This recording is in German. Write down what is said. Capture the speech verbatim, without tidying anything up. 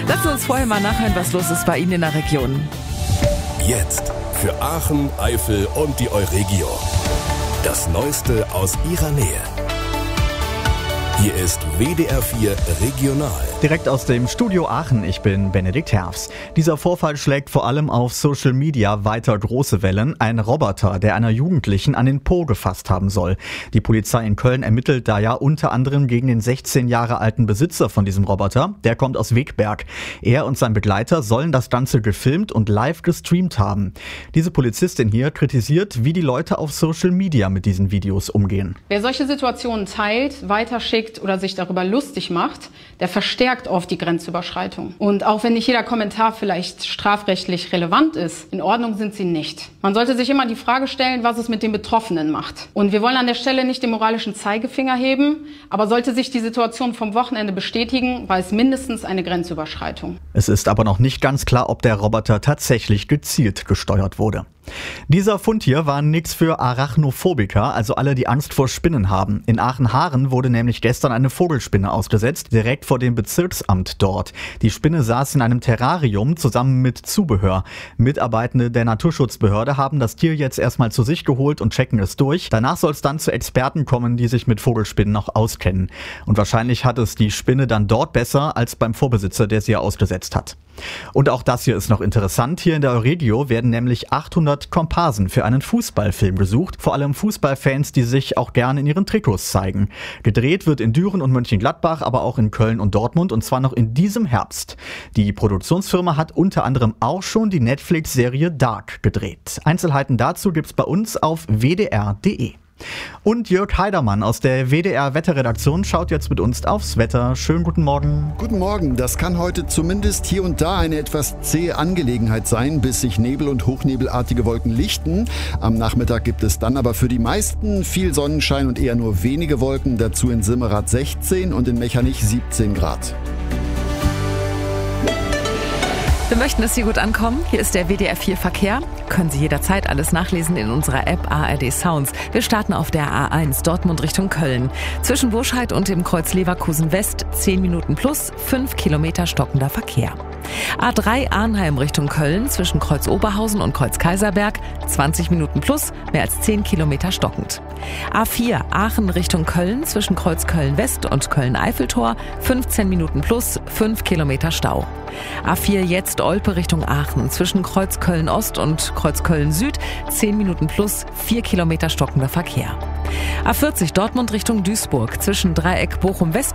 Lassen Sie uns vorher mal nachhören, was los ist bei Ihnen in der Region. Jetzt für Aachen, Eifel und die Euregio. Das Neueste aus Ihrer Nähe. Hier ist W D R vier Regional. Direkt aus dem Studio Aachen, ich bin Benedikt Herfs. Dieser Vorfall schlägt vor allem auf Social Media weiter große Wellen. Ein Roboter, der einer Jugendlichen an den Po gefasst haben soll. Die Polizei in Köln ermittelt da ja unter anderem gegen den sechzehn Jahre alten Besitzer von diesem Roboter. Der kommt aus Wegberg. Er und sein Begleiter sollen das Ganze gefilmt und live gestreamt haben. Diese Polizistin hier kritisiert, wie die Leute auf Social Media mit diesen Videos umgehen. Wer solche Situationen teilt, weiterschickt oder sich darüber lustig macht, der verstärkt oft die Grenzüberschreitung. Und auch wenn nicht jeder Kommentar vielleicht strafrechtlich relevant ist, in Ordnung sind sie nicht. Man sollte sich immer die Frage stellen, was es mit den Betroffenen macht. Und wir wollen an der Stelle nicht den moralischen Zeigefinger heben, aber sollte sich die Situation vom Wochenende bestätigen, war es mindestens eine Grenzüberschreitung. Es ist aber noch nicht ganz klar, ob der Roboter tatsächlich gezielt gesteuert wurde. Dieser Fund hier war nix für Arachnophobiker, also alle, die Angst vor Spinnen haben. In Aachen-Haaren wurde nämlich gestern eine Vogelspinne ausgesetzt, direkt vor dem Bezirksamt dort. Die Spinne saß in einem Terrarium zusammen mit Zubehör. Mitarbeitende der Naturschutzbehörde haben das Tier jetzt erstmal zu sich geholt und checken es durch. Danach soll es dann zu Experten kommen, die sich mit Vogelspinnen auch auskennen. Und wahrscheinlich hat es die Spinne dann dort besser als beim Vorbesitzer, der sie ja ausgesetzt hat. Und auch das hier ist noch interessant. Hier in der Euregio werden nämlich achthundert Komparsen für einen Fußballfilm gesucht. Vor allem Fußballfans, die sich auch gerne in ihren Trikots zeigen. Gedreht wird in Düren und Mönchengladbach, aber auch in Köln und Dortmund, und zwar noch in diesem Herbst. Die Produktionsfirma hat unter anderem auch schon die Netflix-Serie Dark gedreht. Einzelheiten dazu gibt's bei uns auf w d r punkt d e. Und Jörg Heidermann aus der W D R-Wetterredaktion schaut jetzt mit uns aufs Wetter. Schönen guten Morgen. Guten Morgen. Das kann heute zumindest hier und da eine etwas zähe Angelegenheit sein, bis sich Nebel und hochnebelartige Wolken lichten. Am Nachmittag gibt es dann aber für die meisten viel Sonnenschein und eher nur wenige Wolken. Dazu in Simmerath sechzehn und in Mechernich siebzehn Grad. Wir möchten, dass Sie gut ankommen. Hier ist der W D R vier Verkehr. Können Sie jederzeit alles nachlesen in unserer App A R D Sounds. Wir starten auf der A eins Dortmund Richtung Köln. Zwischen Burscheid und dem Kreuz Leverkusen West zehn Minuten plus, fünf Kilometer stockender Verkehr. A drei Arnheim Richtung Köln zwischen Kreuz Oberhausen und Kreuz Kaiserberg zwanzig Minuten plus, mehr als zehn Kilometer stockend. A vier Aachen Richtung Köln zwischen Kreuz Köln West und Köln Eiffeltor fünfzehn Minuten plus, fünf Kilometer Stau. A vier jetzt Olpe Richtung Aachen zwischen Kreuz Köln Ost und Kreuz Köln Süd zehn Minuten plus, vier Kilometer stockender Verkehr. A vierzig Dortmund Richtung Duisburg zwischen Dreieck Bochum West